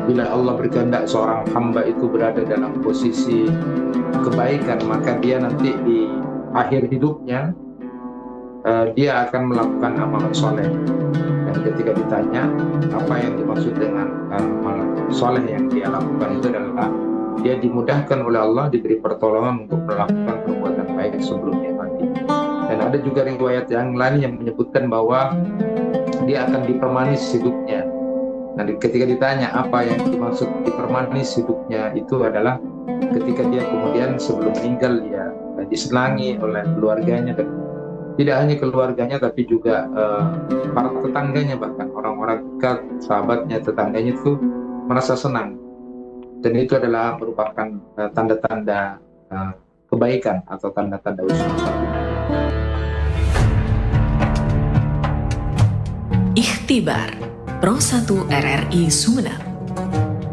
Bila Allah berkehendak seorang hamba itu berada dalam posisi kebaikan, maka dia nanti di akhir hidupnya dia akan melakukan amal soleh. Dan ketika ditanya apa yang dimaksud dengan amal soleh yang dia lakukan, itu adalah dia dimudahkan oleh Allah, diberi pertolongan untuk melakukan perbuatan baik sebelum dia mati. Dan ada juga riwayat yang lain yang menyebutkan bahwa dia akan dipermanis hidupnya. Nah, ketika ditanya apa yang dimaksud dipermanis hidupnya, itu adalah ketika dia kemudian sebelum meninggal dia disenangi oleh keluarganya, dan tidak hanya keluarganya tapi juga para tetangganya, bahkan orang-orang dekat, sahabatnya, tetangganya itu merasa senang. Dan itu adalah merupakan tanda-tanda kebaikan atau tanda-tanda husnul khotimah. Ikhtibar Pro 1 RRI Sumeneb.